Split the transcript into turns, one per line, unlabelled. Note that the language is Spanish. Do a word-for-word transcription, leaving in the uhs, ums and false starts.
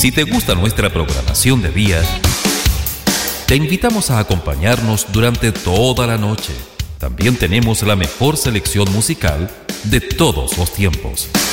Si te gusta nuestra programación de día, te invitamos a acompañarnos durante toda la noche. También tenemos la mejor selección musical de todos los tiempos.